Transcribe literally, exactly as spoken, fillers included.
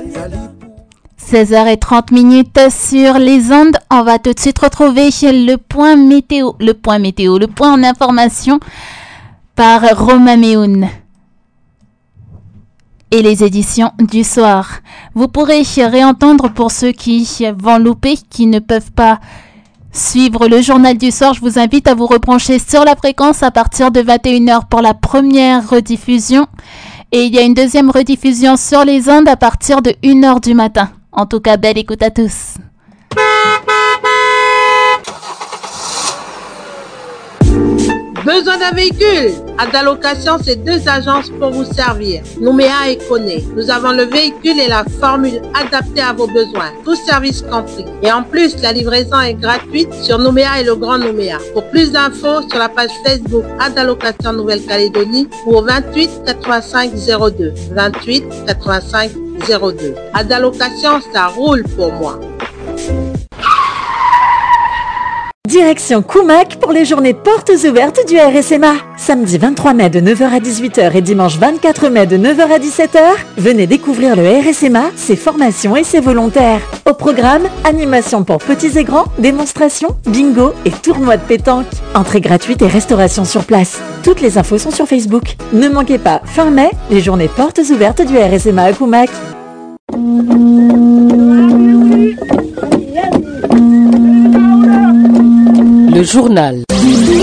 seize heures trente sur les ondes. On va tout de suite retrouver le point météo, le point météo, le point en information par Romain Méoun et les éditions du soir. Vous pourrez réentendre pour ceux qui vont louper, qui ne peuvent pas suivre le journal du soir. Je vous invite à vous rebrancher sur la fréquence à partir de vingt et une heures pour la première rediffusion. Et il y a une deuxième rediffusion sur les ondes à partir de une heure du matin. En tout cas, belle écoute à tous. Besoin d'un véhicule? Adalocation, c'est deux agences pour vous servir. Nouméa et Koné. Nous avons le véhicule et la formule adaptée à vos besoins. Tout service compris. Et en plus, la livraison est gratuite sur Nouméa et le Grand Nouméa. Pour plus d'infos, sur la page Facebook Adalocation Nouvelle-Calédonie ou au vingt-huit quatre-vingt-cinq zéro deux. vingt-huit quatre-vingt-cinq zéro deux. Adalocation, ça roule pour moi. Direction Koumak pour les journées portes ouvertes du R S M A. Samedi vingt-trois mai de neuf heures à dix-huit heures et dimanche vingt-quatre mai de neuf heures à dix-sept heures, venez découvrir le R S M A, ses formations et ses volontaires. Au programme, animation pour petits et grands, démonstrations, bingo et tournoi de pétanque. Entrée gratuite et restauration sur place. Toutes les infos sont sur Facebook. Ne manquez pas, fin mai, les journées portes ouvertes du R S M A à Koumak. Le journal.